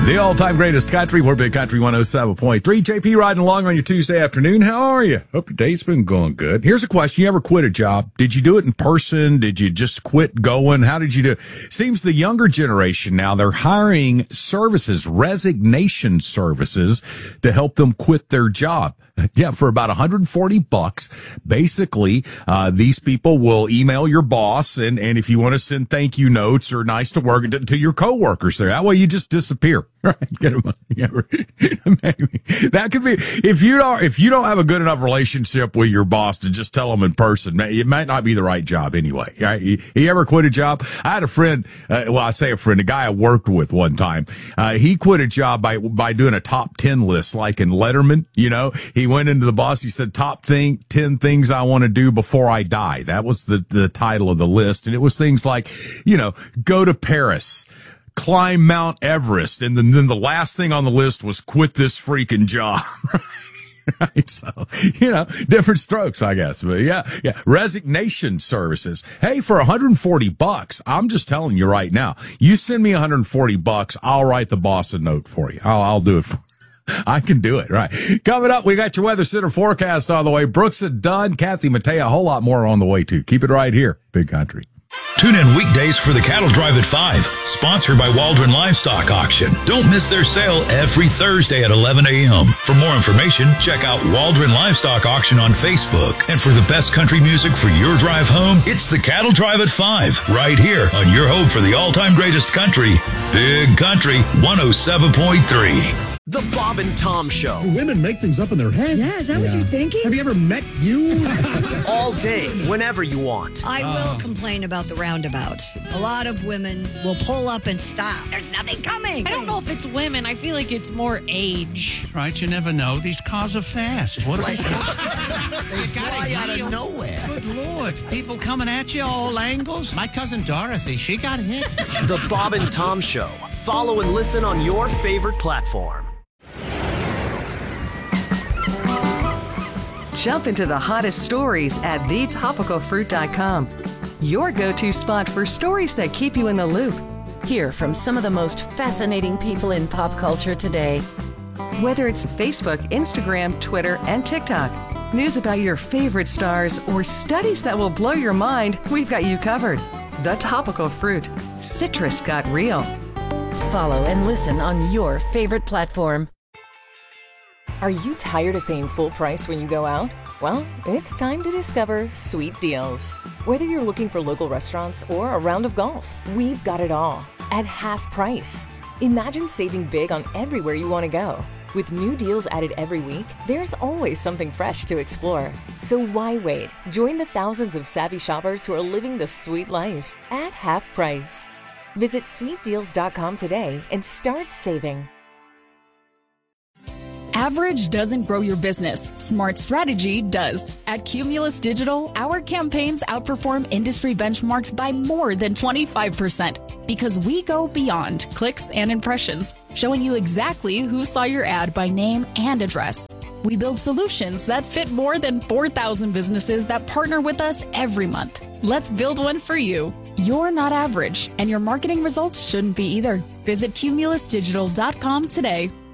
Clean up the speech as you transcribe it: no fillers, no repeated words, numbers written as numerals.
The all-time greatest country. We're Big Country 107.3. JP riding along on your Tuesday afternoon. How are you? Hope your day's been going good. Here's a question. You ever quit a job? Did you do it in person? Did you just quit going? How did you do it? Seems the younger generation now, they're hiring services, resignation services, to help them quit their job. Yeah, for about $140. Basically, these people will email your boss, and if you want to send thank you notes or nice to work to your coworkers there, that way you just disappear. Right? Get them. Yeah, that could be if you don't have a good enough relationship with your boss to just tell them in person. It might not be the right job anyway. Right? You ever quit a job? I had a friend. I say a friend, a guy I worked with one time. He quit a job by doing a top 10 list, like in Letterman. You know, he went into the boss. He said, top 10 things I want to do before I die. That was the title of the list. And it was things like, you know, go to Paris, climb Mount Everest. And then the last thing on the list was quit this freaking job. Right. So, you know, different strokes, I guess. But yeah. Resignation services. Hey, for $140, I'm just telling you right now, you send me $140, I'll write the boss a note for you. I'll do it for you. I can do it, right? Coming up, we got your Weather Center forecast on the way. Brooks and Dunn, Kathy Mattea, a whole lot more on the way, too. Keep it right here, Big Country. Tune in weekdays for the Cattle Drive at 5, sponsored by Waldron Livestock Auction. Don't miss their sale every Thursday at 11 a.m. For more information, check out Waldron Livestock Auction on Facebook. And for the best country music for your drive home, it's the Cattle Drive at 5, right here on your home for the all-time greatest country, Big Country 107.3. The Bob and Tom Show. Women make things up in their head. Yeah, is that what you're thinking? Have you ever met you? All day, whenever you want. I will complain about the roundabouts. A lot of women will pull up and stop. There's nothing coming. I don't know if it's women. I feel like it's more age. Right, you never know. These cars are fast. What are they? They fly out of nowhere. Good Lord. People coming at you all angles. My cousin Dorothy, she got hit. The Bob and Tom Show. Follow and listen on your favorite platform. Jump into the hottest stories at thetopicalfruit.com. Your go-to spot for stories that keep you in the loop. Hear from some of the most fascinating people in pop culture today. Whether it's Facebook, Instagram, Twitter, and TikTok, news about your favorite stars, or studies that will blow your mind, we've got you covered. The Topical Fruit. Citrus got real. Follow and listen on your favorite platform. Are you tired of paying full price when you go out? Well, it's time to discover Sweet Deals. Whether you're looking for local restaurants or a round of golf, we've got it all at half price. Imagine saving big on everywhere you want to go. With new deals added every week, there's always something fresh to explore. So why wait? Join the thousands of savvy shoppers who are living the sweet life at half price. Visit sweetdeals.com today and start saving. Average doesn't grow your business. Smart strategy does. At Cumulus Digital, our campaigns outperform industry benchmarks by more than 25% because we go beyond clicks and impressions, showing you exactly who saw your ad by name and address. We build solutions that fit more than 4,000 businesses that partner with us every month. Let's build one for you. You're not average, and your marketing results shouldn't be either. Visit cumulusdigital.com today.